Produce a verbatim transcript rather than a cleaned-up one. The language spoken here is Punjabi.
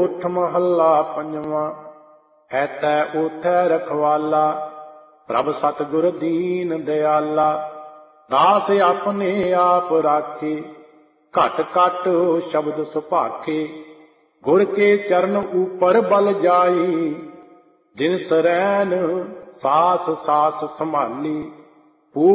ਓਠ ਮਹੱਲਾ ਪੰਜਵਾਂ। ਐਤੈ ਓਥੈ ਰਖਵਾਲਾ, ਪ੍ਰਭ ਸਤਿਗੁਰ ਦੀਨ ਦਿਆਲਾ। ਦਾਸ ਆਪਣੇ ਆਪ ਰਾਖੇ, ਘਟ ਘਟ ਸ਼ਬਦ ਸੁਭਾਖੇ। ਗੁਰ ਕੇ ਚਰਨ ਉਪਰ ਬਲ ਜਾਈ, ਜਿਨ ਸਰੈਨ ਸਾਸ ਸਾਸ ਸੰਭਾਲੀ।